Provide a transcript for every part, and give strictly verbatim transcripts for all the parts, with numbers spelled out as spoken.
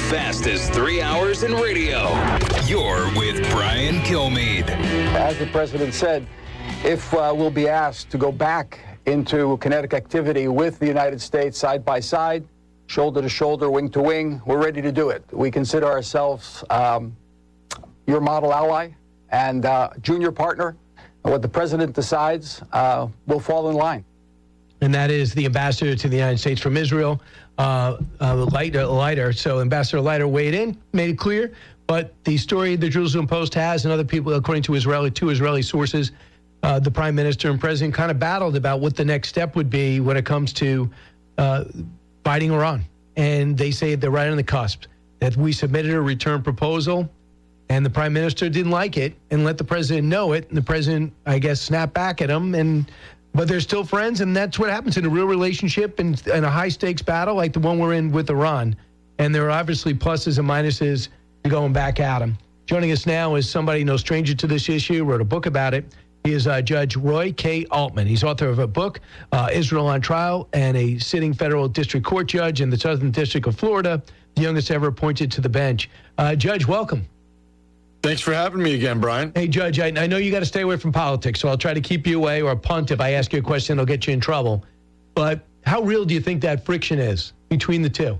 fastest three hours in radio. You're with Brian Kilmeade. As the president said, if uh, we'll be asked to go back into kinetic activity with the United States side by side, shoulder to shoulder, wing to wing, we're ready to do it. We consider ourselves um, your model ally and uh, junior partner. And what the president decides uh, will fall in line. And that is the ambassador to the United States from Israel, uh, uh, Leiter, Leiter. So Ambassador Leiter weighed in, made it clear. But the story the Jerusalem Post has, and other people, according to Israeli, two Israeli sources, uh, the prime minister and president kind of battled about what the next step would be when it comes to uh, fighting Iran. And they say they're right on the cusp, that we submitted a return proposal, and the prime minister didn't like it and let the president know it. And the president, I guess, snapped back at him. And But they're still friends, and that's what happens in a real relationship and, and a high-stakes battle like the one we're in with Iran. And there are obviously pluses and minuses to going back at him. Joining us now is somebody no stranger to this issue, wrote a book about it. He is uh, Judge Roy K. Altman. He's author of a book, uh, Israel on Trial, and a sitting federal district court judge in the Southern District of Florida, the youngest ever appointed to the bench. Uh, Judge, welcome. Thanks for having me again, Brian. Hey, Judge, I, I know you got to stay away from politics, so I'll try to keep you away, or punt if I ask you a question that'll get you in trouble. But how real do you think that friction is between the two?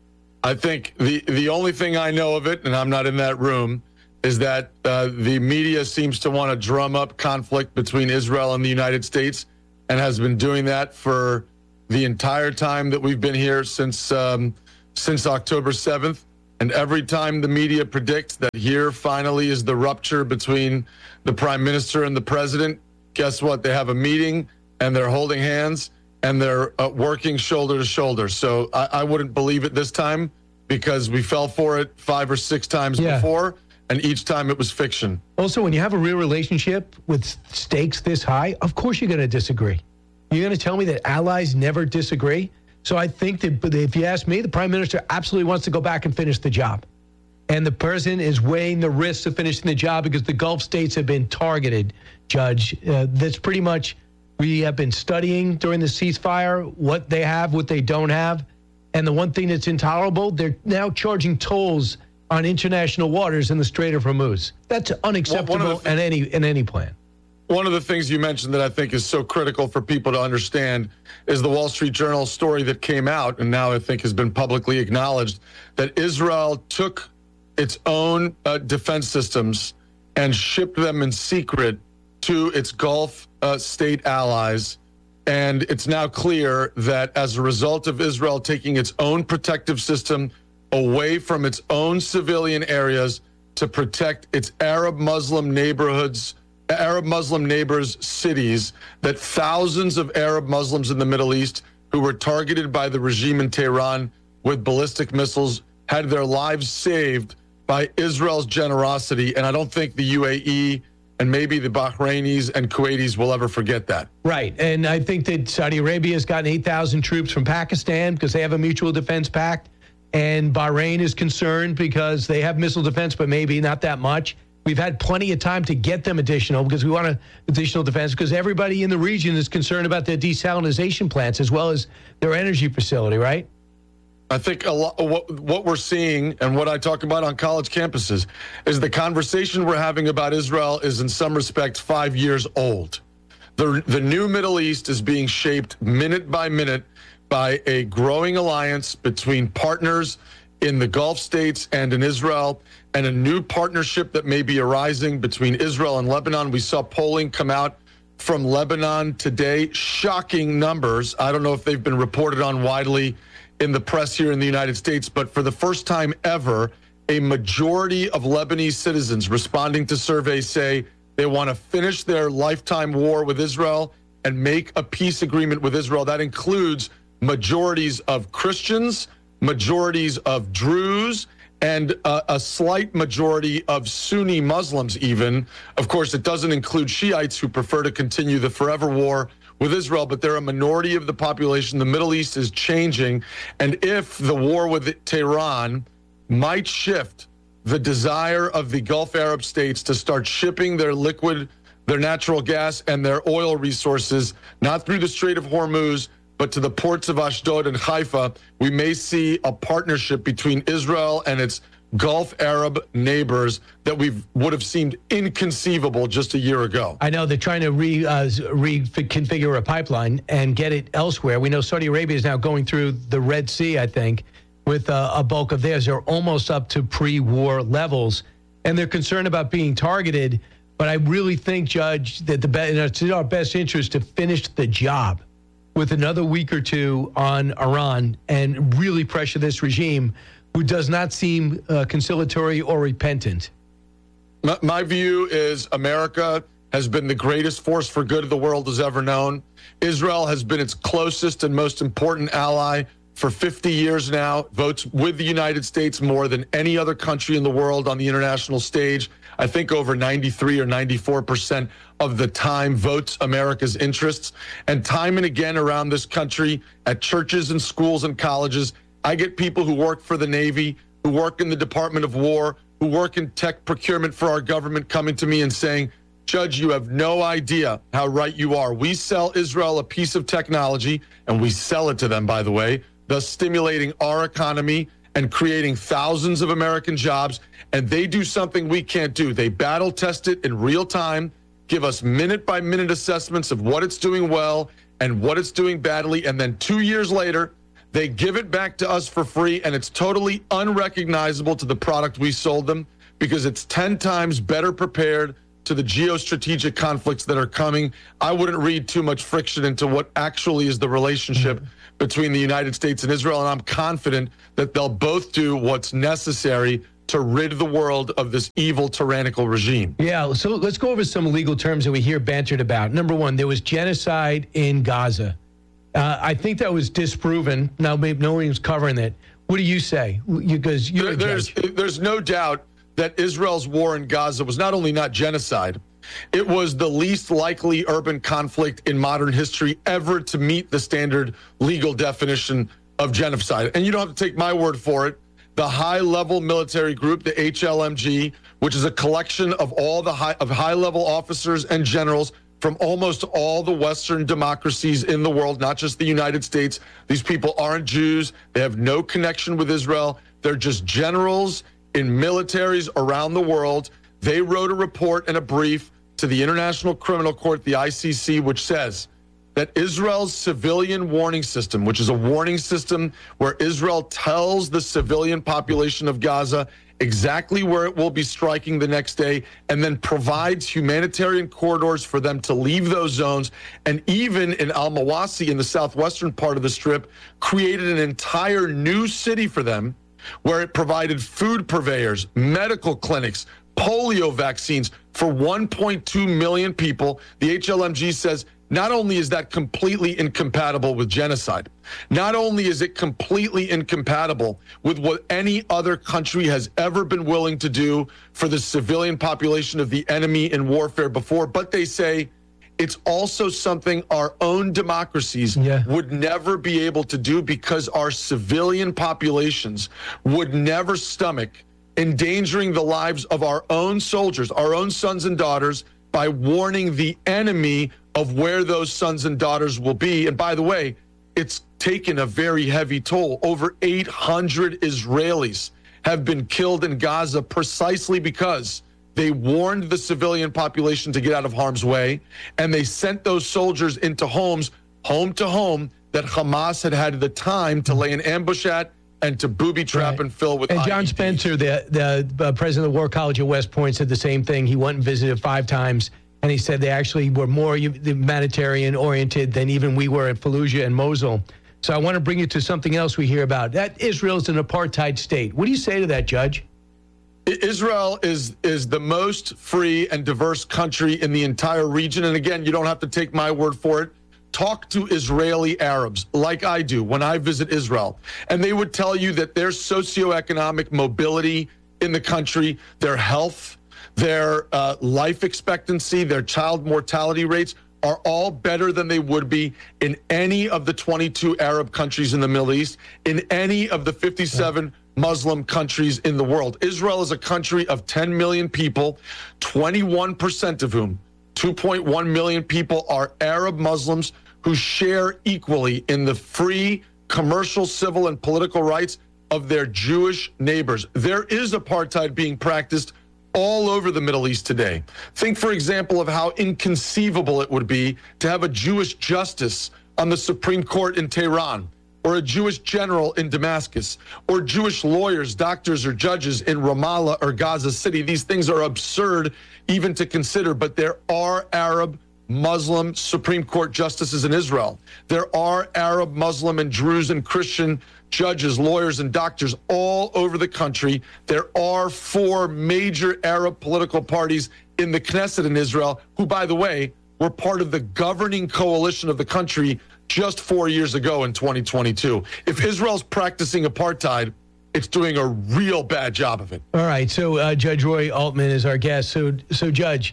I think the, the only thing I know of it, and I'm not in that room, is that uh, the media seems to want to drum up conflict between Israel and the United States, and has been doing that for the entire time that we've been here since um, since October seventh. And every time the media predicts that here finally is the rupture between the prime minister and the president, guess what? They have a meeting and they're holding hands and they're uh, working shoulder to shoulder. So I, I wouldn't believe it this time because we fell for it five or six times yeah. before, and each time it was fiction. Also, when you have a real relationship with stakes this high, of course you're going to disagree. You're going to tell me that allies never disagree? So I think that if you ask me, the prime minister absolutely wants to go back and finish the job. And the president is weighing the risks of finishing the job because the Gulf states have been targeted, Judge. Uh, that's pretty much, we have been studying during the ceasefire what they have, what they don't have. And the one thing that's intolerable, they're now charging tolls on international waters in the Strait of Hormuz. That's unacceptable well, th- in any in any plan. One of the things you mentioned that I think is so critical for people to understand is the Wall Street Journal story that came out, and now I think has been publicly acknowledged, that Israel took its own uh, defense systems and shipped them in secret to its Gulf uh, state allies. And it's now clear that as a result of Israel taking its own protective system away from its own civilian areas to protect its Arab Muslim neighborhoods, Arab Muslim neighbors' cities, that thousands of Arab Muslims in the Middle East who were targeted by the regime in Tehran with ballistic missiles had their lives saved by Israel's generosity. And I don't think the U A E and maybe the Bahrainis and Kuwaitis will ever forget that. Right. And I think that Saudi Arabia has gotten eight thousand troops from Pakistan because they have a mutual defense pact. And Bahrain is concerned because they have missile defense, but maybe not that much. We've had plenty of time to get them additional because we want a, additional defense because everybody in the region is concerned about their desalination plants as well as their energy facility, right? I think a lot what, what we're seeing and what I talk about on college campuses is the conversation we're having about Israel is in some respects five years old. The, the new Middle East is being shaped minute by minute by a growing alliance between partners in the Gulf states and in Israel, and a new partnership that may be arising between Israel and Lebanon. We saw polling come out from Lebanon today, shocking numbers. I don't know if they've been reported on widely in the press here in the United States, but for the first time ever, a majority of Lebanese citizens responding to surveys say they want to finish their lifetime war with Israel and make a peace agreement with Israel. That includes majorities of Christians, majorities of Druze, and uh, a slight majority of Sunni Muslims even. Of course, it doesn't include Shiites who prefer to continue the forever war with Israel, but they're a minority of the population. The Middle East is changing, and if the war with Tehran might shift the desire of the Gulf Arab states to start shipping their liquid, their natural gas, and their oil resources, not through the Strait of Hormuz, but to the ports of Ashdod and Haifa, we may see a partnership between Israel and its Gulf Arab neighbors that we would have seemed inconceivable just a year ago. I know they're trying to re, uh, reconfigure a pipeline and get it elsewhere. We know Saudi Arabia is now going through the Red Sea, I think, with uh, a bulk of theirs. They're almost up to pre-war levels, and they're concerned about being targeted. But I really think, Judge, that the be- it's in our best interest to finish the job with another week or two on Iran and really pressure this regime, who does not seem uh, conciliatory or repentant. My, my view is America has been the greatest force for good the world has ever known. Israel has been its closest and most important ally for fifty years now, votes with the United States more than any other country in the world on the international stage. I think over ninety-three or ninety-four percent of the time votes America's interests. And time and again around this country, at churches and schools and colleges, I get people who work for the Navy, who work in the Department of War, who work in tech procurement for our government coming to me and saying, Judge, you have no idea how right you are. We sell Israel a piece of technology, and we sell it to them, by the way, thus stimulating our economy and creating thousands of American jobs. And they do something we can't do. They battle test it in real time, give us minute by minute assessments of what it's doing well and what it's doing badly. And then two years later, they give it back to us for free, and it's totally unrecognizable to the product we sold them because it's ten times better prepared to the geostrategic conflicts that are coming. I wouldn't read too much friction into what actually is the relationship between the United States and Israel, and I'm confident that they'll both do what's necessary to rid the world of this evil, tyrannical regime. Yeah, so let's go over some legal terms that we hear bantered about. Number one, there was genocide in Gaza. Uh, I think that was disproven. Now, maybe no one's covering it. What do you say? Because you're there, there's there's no doubt that Israel's war in Gaza was not only not genocide, it was the least likely urban conflict in modern history ever to meet the standard legal definition of genocide. And you don't have to take my word for it. The high-level military group, the H L M G, which is a collection of all the high of high-level officers and generals from almost all the Western democracies in the world, not just the United States. These people aren't Jews. They have no connection with Israel. They're just generals in militaries around the world. They wrote a report and a brief to the International Criminal Court, the I C C, which says that Israel's civilian warning system, which is a warning system where Israel tells the civilian population of Gaza exactly where it will be striking the next day, and then provides humanitarian corridors for them to leave those zones. And even in Al-Mawasi, in the southwestern part of the Strip, created an entire new city for them, where it provided food purveyors, medical clinics, polio vaccines for one point two million people. The H L M G says not only is that completely incompatible with genocide, not only is it completely incompatible with what any other country has ever been willing to do for the civilian population of the enemy in warfare before, but they say it's also something our own democracies yeah. would never be able to do because our civilian populations would never stomach endangering the lives of our own soldiers, our own sons and daughters, by warning the enemy of where those sons and daughters will be. And by the way, it's taken a very heavy toll. Over eight hundred Israelis have been killed in Gaza precisely because they warned the civilian population to get out of harm's way, and they sent those soldiers into homes, home to home, that Hamas had had the time to lay an ambush at and to booby trap right. and fill with And John I E Ds. Spencer, the, the uh, president of the War College at West Point, said the same thing. He went and visited five times, and he said they actually were more humanitarian-oriented than even we were at Fallujah and Mosul. So I want to bring you to something else we hear about. That Israel is an apartheid state. What do you say to that, Judge? Israel is is the most free and diverse country in the entire region. And again, you don't have to take my word for it. Talk to Israeli Arabs like I do when I visit Israel, and they would tell you that their socioeconomic mobility in the country, their health, their uh, life expectancy, their child mortality rates are all better than they would be in any of the twenty-two Arab countries in the Middle East, in any of the fifty-seven Muslim countries in the world. Israel is a country of ten million people, twenty-one percent of whom, two point one million people, are Arab Muslims who share equally in the free commercial, civil, and political rights of their Jewish neighbors. There is apartheid being practiced all over the Middle East today. Think, for example, of how inconceivable it would be to have a Jewish justice on the Supreme Court in Tehran, or a Jewish general in Damascus, or Jewish lawyers, doctors, or judges in Ramallah or Gaza City. These things are absurd even to consider, but there are Arab, Muslim Supreme Court justices in Israel. There are Arab, Muslim, and Druze and Christian judges, lawyers, and doctors all over the country. There are four major Arab political parties in the Knesset in Israel, who, by the way, were part of the governing coalition of the country just four years ago in twenty twenty-two. If Israel's practicing apartheid, it's doing a real bad job of it. All right. So uh, Judge Roy Altman is our guest. So, so Judge,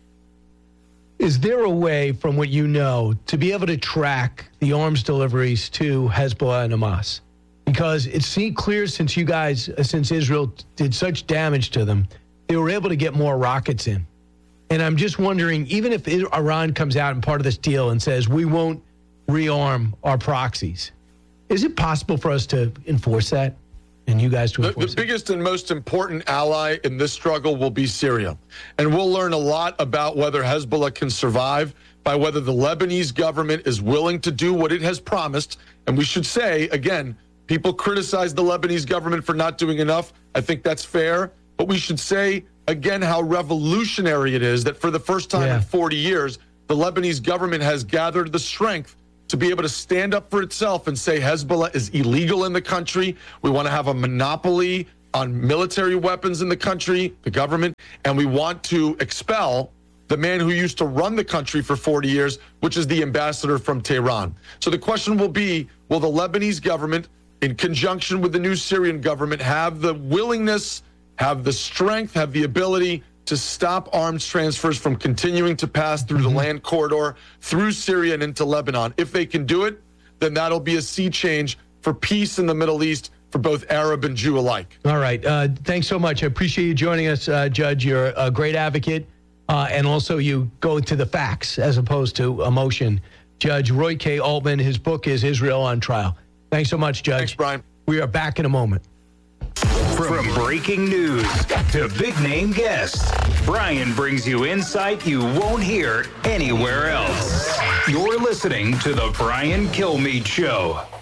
is there a way, from what you know, to be able to track the arms deliveries to Hezbollah and Hamas? Because it seemed clear since you guys, uh, since Israel did such damage to them, they were able to get more rockets in. And I'm just wondering, even if Iran comes out and part of this deal and says we won't rearm our proxies, is it possible for us to enforce that and you guys to the, enforce the it? The biggest and most important ally in this struggle will be Syria. And we'll learn a lot about whether Hezbollah can survive by whether the Lebanese government is willing to do what it has promised. And we should say, again, people criticize the Lebanese government for not doing enough. I think that's fair. But we should say, again, how revolutionary it is that for the first time yeah. in forty years, the Lebanese government has gathered the strength to be able to stand up for itself and say Hezbollah is illegal in the country. We want to have a monopoly on military weapons in the country, the government, and we want to expel the man who used to run the country for forty years, which is the ambassador from Tehran. So the question will be, will the Lebanese government, in conjunction with the new Syrian government, have the willingness, have the strength, have the ability to stop arms transfers from continuing to pass through mm-hmm. the land corridor, through Syria and into Lebanon? If they can do it, then that'll be a sea change for peace in the Middle East for both Arab and Jew alike. All right. Uh, thanks so much. I appreciate you joining us, uh, Judge. You're a great advocate, uh, and also you go to the facts as opposed to emotion. Judge Roy K. Altman, his book is Israel on Trial. Thanks so much, Judge. Thanks, Brian. We are back in a moment. From breaking news to big-name guests, Brian brings you insight you won't hear anywhere else. You're listening to The Brian Kilmeade Show.